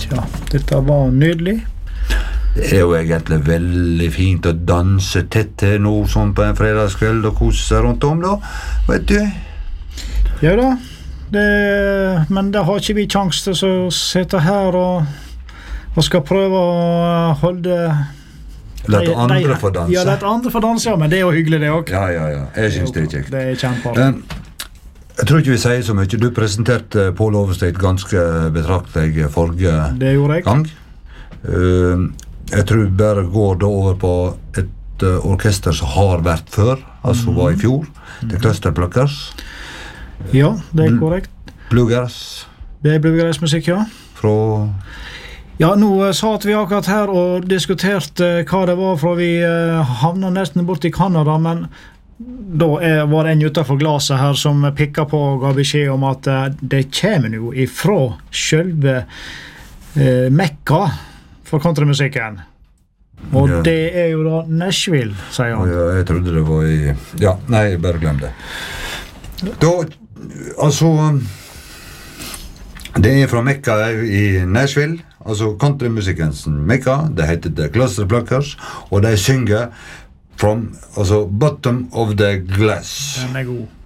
Ja, dette var nydelig. Det jo egentlig veldig fint å danse tett til nå sånn på en fredagskveld og kose seg rundt om da, vet du? Ja da, men da har ikke vi kjangs til å sitte her og skal prøve å holde... Lett andre få danse. Ja, lett andre få danse, ja, men det jo hyggelig det også. Ja, jeg synes det kjekt. Det kjempeartig. Jeg tror ikke vi sier så mye. Du presenterte Pål Overstedt ganske betraktelig forrige Det gjorde jeg. gang. Jeg tror bare går da over på et orkester som har vært før, altså var i fjor, The Cluster Pluckers. Ja, det korrekt. Bluegrass. Det bluegrass musikk, ja. Fra... Ja, nå satt vi akkurat her og diskuterte hva det var fra vi havnet nesten bort i Kanada, men da var det en utenfor glaset her som pikket på og ga beskjed om at det kommer jo ifra selve Mekka for countrymusikken. Og det jo da Nashville, sier han. Ja, jeg trodde det var i... Ja, nei, bare glem det. Da, altså... Det fra Mekka i Nashville, altså countrymusikkens Mekka, det heter The Cluster Pluckers, og de synger from, altså, Bottom of the Glass. Den god.